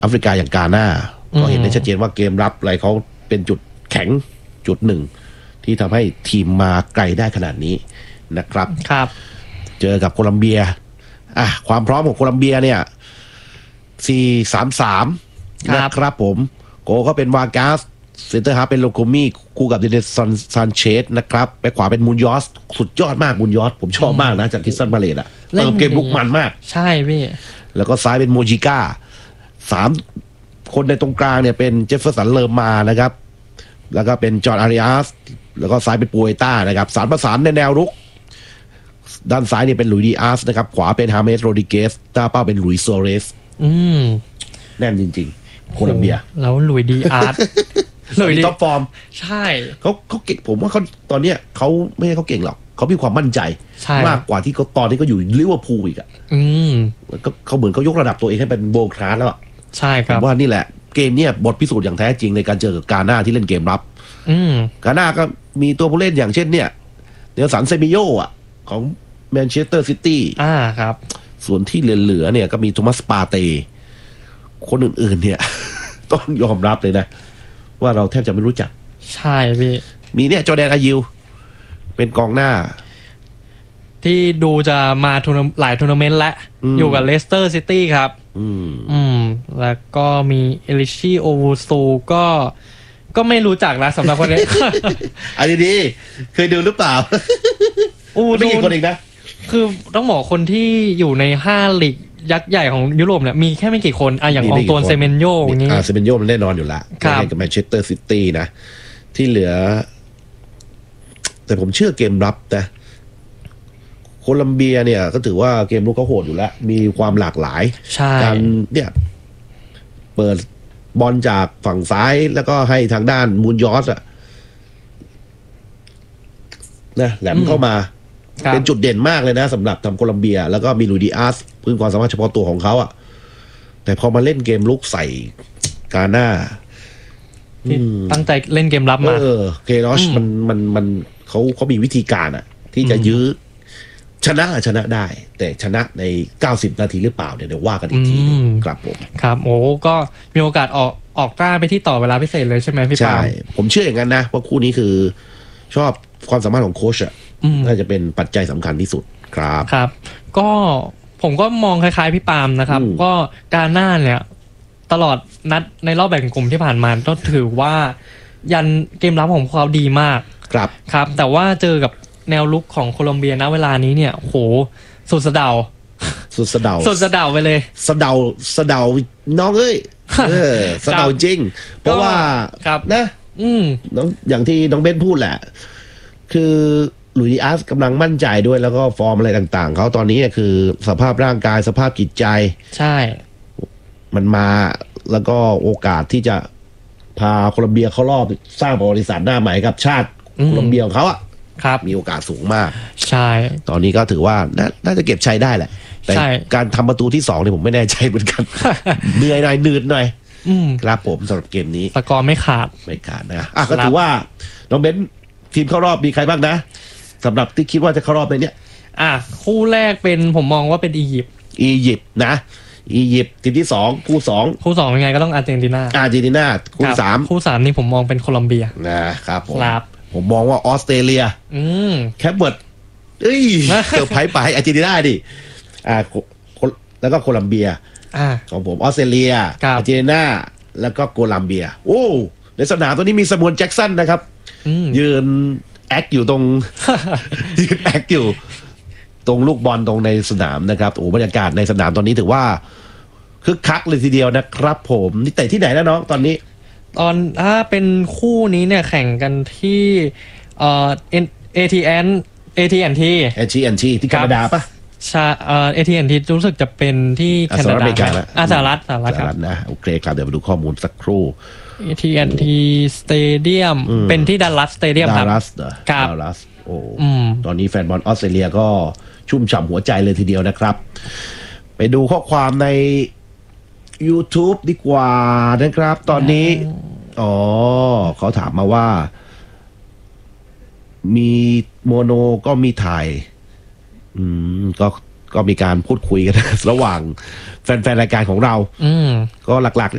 แอฟริกาอย่างกาหน้าก็เห็นได้ชัดเจนว่าเกมรับอะไรเขาเป็นจุดแข็งจุดหนึ่งที่ทำให้ทีมมาไกลได้ขนาดนี้นะครับครับเจอกับโคลัมเบียความพร้อมของโคลัมเบียเนี่ย4-3-3นะครับผมโกเขาเป็นวากาสเซนเตอร์ฮาร์เป็นโลโคมี่คู่กับเดนิสซานเชสนะครับไปขวาเป็นมูนยอสสุดยอดมากมูนยอสผมชอบมากนะจากคิสตันพาเลซเติมเกมลุกมันมากใช่พี่แล้วก็ซ้ายเป็นโมจิก้า3คนในตรงกลางเนี่ยเป็นเจฟเฟอร์สันเลอร์มานะครับแล้วก็เป็นจอห์นอาริอัสแล้วก็ซ้ายเป็นปูเอต้านะครับสารประสานในแนวรุกด้านซ้ายเนี่ยเป็นหลุยส์ดีอาร์สนะครับขวาเป็นฮาเมสโรดิเกสหน้าเป้าเป็นหลุยส์โซเรสแน่นจริงๆโคลัมเบียแล้วหลุยส์ดีอาร์สหลุยส์ท็อปฟอร์มใช่เขาเก่งผมว่าเขาตอนเนี้ยเขาไม่ใช่เขาเก่งหรอกเขามีความมั่นใจมากกว่าที่เขาตอนที่เขาอยู่ลิเวอร์พูลอีกก็เขาเหมือนเขายกระดับตัวเองให้เป็นโบว์คลาสแล้วใช่ครับผมว่านี่แหละเกมเนี่ยบทพิสูจน์อย่างแท้จริงในการเจอกับกาหน้าที่เล่นเกมรับกาหน้าก็มีตัวผู้เล่นอย่างเช่นเนี่ยเดลสันเซมิโยของแมนเชสเตอร์ซิตี้ครับส่วนที่เหลือเนี่ยก็มีโทมัสปาเตคนอื่นๆเนี่ยต้องยอมรับเลยนะว่าเราแทบจะไม่รู้จักใช่พี่มีเนี่ยจอร์แดนอายิวเป็นกองหน้าที่ดูจะมาหลายทัวร์นาเมนต์และอยู่กับเลสเตอร์ซิตี้ครับแล้วก็มีเอลิชีโอวูซูก็ไม่รู้จักนะสำหรับคนนี้อันนี้เคยดูหรือเปล่าไม่กี่คนเองนะคือต้องบอกคนที่อยู่ใน5ลีกยักษ์ใหญ่ของยุโรปเนี่ยมีแค่ไม่กี่คนอย่างองตวนเซเมนโยอย่างนี้เซเมนโยมันแน่นอนอยู่ละกับแมนเชสเตอร์ซิตี้นะที่เหลือแต่ผมเชื่อเกมรับนะโคลัมเบียเนี่ยก็ถือว่าเกมรุกเขาโหดอยู่แล้วมีความหลากหลายการเนี่ยเปิดบอลจากฝั่งซ้ายแล้วก็ให้ทางด้านมูนยอสนะแหลมเข้ามาเป็นจุดเด่นมากเลยนะสำหรับทำโคลัมเบียแล้วก็มีลุยดิอาสพื้นความสามารถเฉพาะตัวของเขาแต่พอมาเล่นเกมลุกใส่กาหน้าตั้งใจเล่นเกมรับมาเคโรชมันเขามีวิธีการที่จะยื้อชนะได้แต่ชนะใน90นาทีหรือเปล่าเดี๋ยวว่ากันอีกทีครับผมครับโอ้ก็มีโอกาสออกกล้าไปที่ต่อเวลาพิเศษเลยใช่ไหมพี่ปาล์มใช่ผมเชื่ออย่างนั้นนะว่าคู่นี้คือชอบความสามารถของโค้ชน่าจะเป็นปัจจัยสำคัญที่สุดครับครับก็ผมก็มองคล้ายๆพี่ปาล์มนะครับก็การหน้าเนี่ยตลอดนัดในรอบแบ่งกลุ่มที่ผ่านมาก็ถือว่ายันเกมรับของเขาดีมากครับแต่ว่าเจอกับแนวลุกของโคลอมเบียณเวลานี้เนี่ยโหสุดสะเดาไปเลยสะเดาน้องเอ้ยสะเดาจริงเพราะว่านะน้องอย่างที่น้องเบนพูดแหละคือหลุยส์อาร์สกำลังมั่นใจด้วยแล้วก็ฟอร์มอะไรต่างๆเขาตอนนี้คือสภาพร่างกายสภาพจิตใจใช่มันมาแล้วก็โอกาสที่จะพาโคลอมเบียเข้ารอบสร้างประวัติศาสตร์หน้าใหม่กับชาติโคลอมเบียของเขามีโอกาสสูงมากใช่ตอนนี้ก็ถือว่าน่าจะเก็บชัยได้แหละแต่การทำประตูที่2เนี่ยผมไม่แน่ใจเหมือนกันเหนื่อยหน่อยนืดหน่อยครับผมสำหรับเกมนี้สกอร์ไม่ขาดนะก็ถือว่าน้องเบนทีมเข้ารอบมีใครบ้างนะสำหรับที่คิดว่าจะเข้ารอบในเนี้ยคู่แรกเป็นผมมองว่าเป็นอียิปต์นะอียิปต์ทีมที่2คู่2 ยังไงก็ต้องอาร์เจนตินาคู่3 นี่ผมมองเป็นโคลอมเบียนะครับผมมองว่าออสเตรเลียแคปเวิร์ดเซอร์ไพรส์ไปอาร์เจนตินาดิแล้วก็โคลัมเบียของผมออสเตรเลียอาร์เจนตินาแล้วก็โคลัมเบียโอ้ในสนามตัวนี้มีซามูเอลแจ็คสันนะครับยืนแอคอยู่ตรงตรงลูกบอลตรงในสนามนะครับโอ้บรรยากาศในสนามตอนนี้ถือว่าคึกคักเลยทีเดียวนะครับผมนี่แต่ที่ไหนนะน้องตอนนี้ถ้าเป็นคู่นี้เนี่ยแข่งกันที่AT&T ที่แคนาดาปะใช่ AT&T รู้สึกจะเป็นที่แคนาดาสหรัฐนะโอเคครับเดี๋ยวมาดูข้อมูลสักครู่ AT&T Stadium เป็นที่ดัลลัสสเตเดียมครับดัลลัสโอ้ตอนนี้แฟนบอลออสเตรเลียก็ชุ่มฉ่ำหัวใจเลยทีเดียวนะครับไปดูข้อความใน YouTube ดีกว่านะครับตอนนี้เขาถามมาว่ามีโมโนก็มีถ่ายก็มีการพูดคุยกันระหว่างแฟนๆรายการของเราก็หลัก